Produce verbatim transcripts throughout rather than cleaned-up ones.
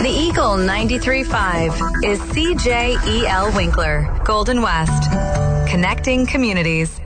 The Eagle ninety-three point five is C J E L Winkler, Golden West. Connecting communities.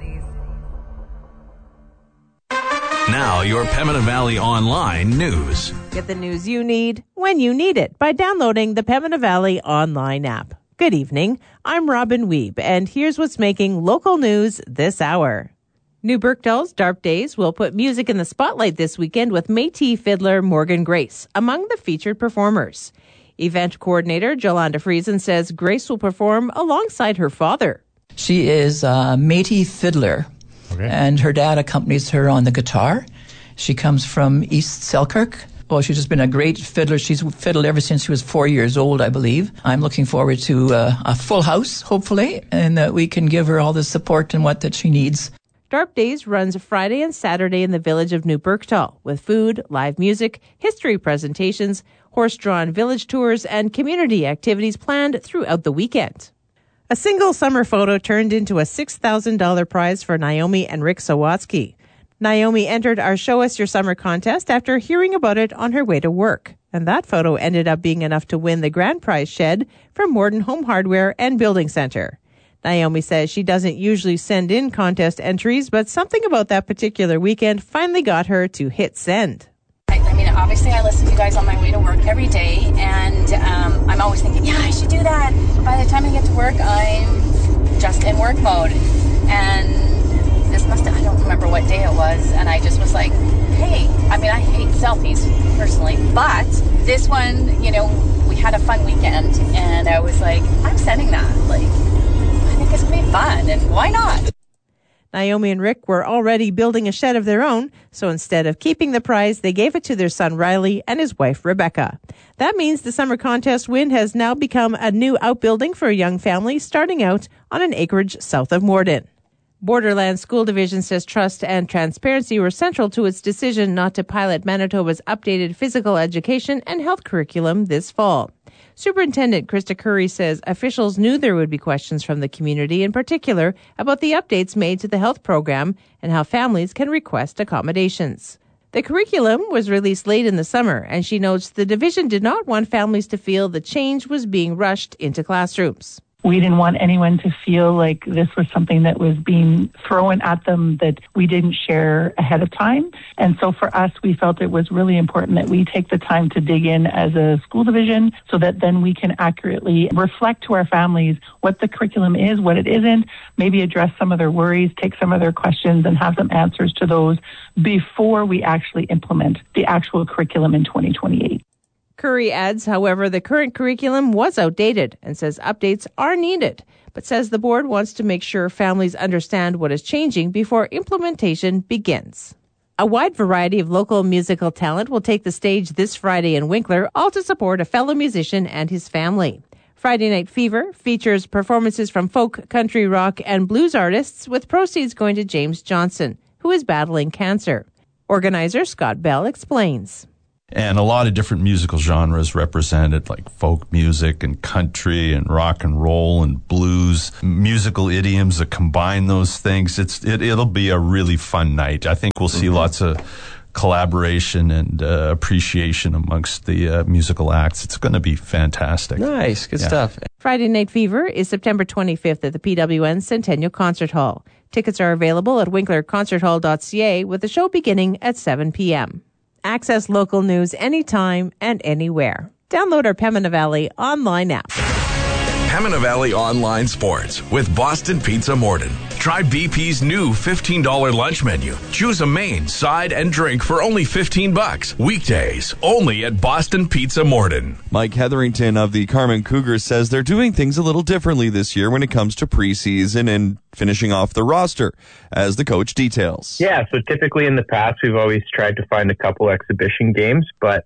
Now, your Pembina Valley Online news. Get the news you need when you need it by downloading the Pembina Valley Online app. Good evening. I'm Robin Wiebe, and here's what's making local news this hour. New Birkdale's Darp Days will put music in the spotlight this weekend with Métis fiddler Morgan Grace among the featured performers. Event coordinator Jolanda Friesen says Grace will perform alongside her father. She is a Métis fiddler, okay, and her dad accompanies her on the guitar. She comes from East Selkirk. Well, she's just been a great fiddler. She's fiddled ever since she was four years old, I believe. I'm looking forward to uh, a full house, hopefully, and that we can give her all the support and what that she needs. Darp Days runs Friday and Saturday in the village of New Birkdale with food, live music, history presentations, horse-drawn village tours, and community activities planned throughout the weekend. A single summer photo turned into a six thousand dollars prize for Naomi and Rick Sawatsky. Naomi entered our Show Us Your Summer contest after hearing about it on her way to work, and that photo ended up being enough to win the grand prize shed from Morden Home Hardware and Building Center. Naomi says she doesn't usually send in contest entries, but something about that particular weekend finally got her to hit send. I, I mean, obviously I listen to you guys on my way to work every day, and um, I'm always thinking, yeah, I should do that. But by the time I get to work, I'm just in work mode. And this must have, I don't remember what day it was, and I just was like, hey, I mean, I hate selfies personally, but this one, you know, we had a fun weekend, and I was like, I'm sending that, like, I think it's going to be fun, and why not? Naomi and Rick were already building a shed of their own, so instead of keeping the prize, they gave it to their son Riley and his wife Rebecca. That means the summer contest win has now become a new outbuilding for a young family starting out on an acreage south of Morden. Borderlands School Division says trust and transparency were central to its decision not to pilot Manitoba's updated physical education and health curriculum this fall. Superintendent Krista Curry says officials knew there would be questions from the community, in particular about the updates made to the health program and how families can request accommodations. The curriculum was released late in the summer, and she notes the division did not want families to feel the change was being rushed into classrooms. We didn't want anyone to feel like this was something that was being thrown at them that we didn't share ahead of time. And so for us, we felt it was really important that we take the time to dig in as a school division so that then we can accurately reflect to our families what the curriculum is, what it isn't, maybe address some of their worries, take some of their questions and have some answers to those before we actually implement the actual curriculum in twenty twenty-eight. Curry adds, however, the current curriculum was outdated and says updates are needed, but says the board wants to make sure families understand what is changing before implementation begins. A wide variety of local musical talent will take the stage this Friday in Winkler, all to support a fellow musician and his family. Friday Night Fever features performances from folk, country, rock, and blues artists, with proceeds going to James Johnson, who is battling cancer. Organizer Scott Bell explains. And a lot of different musical genres represented, like folk music and country and rock and roll and blues, musical idioms that combine those things. It's it, it'll be a really fun night. I think we'll see mm-hmm. lots of collaboration and uh, appreciation amongst the uh, musical acts. It's going to be fantastic. Nice, good yeah. stuff. Friday Night Fever is September twenty-fifth at the P W N Centennial Concert Hall. Tickets are available at winkler concert hall dot c a, with the show beginning at seven p.m. Access local news anytime and anywhere. Download our Pembina Valley Online app. Pembina Valley Online Sports with Boston Pizza Morden. Try B P's new fifteen dollars lunch menu. Choose a main, side, and drink for only fifteen bucks. Weekdays, only at Boston Pizza Morden. Mike Hetherington of the Carmen Cougars says they're doing things a little differently this year when it comes to preseason and finishing off the roster, as the coach details. Yeah, so typically in the past, we've always tried to find a couple exhibition games, but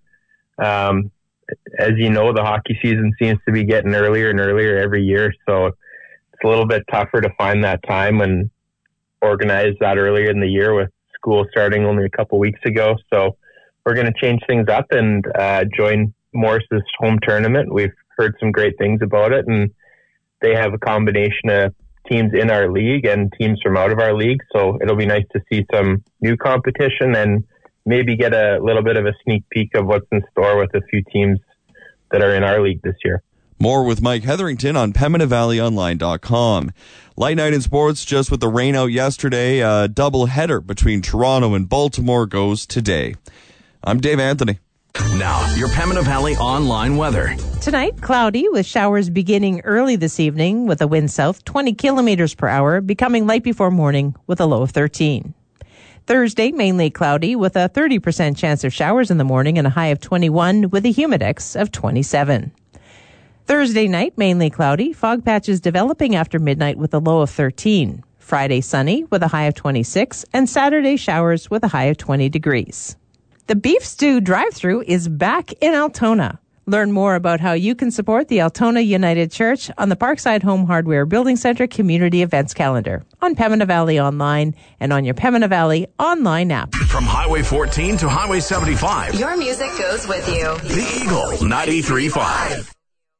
um, as you know, the hockey season seems to be getting earlier and earlier every year, so it's a little bit tougher to find that time and organize that earlier in the year with school starting only a couple weeks ago. So we're going to change things up and uh, join Morris's home tournament. We've heard some great things about it, and they have a combination of teams in our league and teams from out of our league. So it'll be nice to see some new competition and maybe get a little bit of a sneak peek of what's in store with a few teams that are in our league this year. More with Mike Hetherington on Pembina Valley Online dot com. Light night in sports, just with the rain out yesterday. A double header between Toronto and Baltimore goes today. I'm Dave Anthony. Now, your Pembina Valley online weather. Tonight, cloudy with showers beginning early this evening with a wind south twenty kilometers per hour, becoming light before morning with a low of thirteen. Thursday, mainly cloudy with a thirty percent chance of showers in the morning and a high of twenty-one with a humidex of twenty-seven. Thursday night, mainly cloudy, fog patches developing after midnight with a low of thirteen. Friday, sunny with a high of twenty-six, and Saturday, showers with a high of twenty degrees. The Beef Stew drive-thru is back in Altona. Learn more about how you can support the Altona United Church on the Parkside Home Hardware Building Center Community Events Calendar on Pembina Valley Online and on your Pembina Valley Online app. From Highway fourteen to Highway seventy-five, Your music goes with you. The Eagle ninety-three point five.